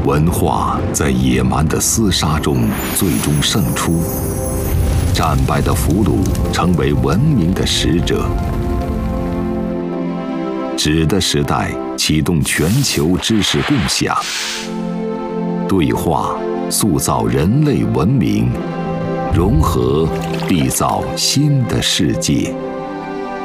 文化在野蛮的厮杀中最终胜出，战败的俘虏成为文明的使者。纸的时代启动全球知识共享，对话塑造人类文明，融合缔造新的世界。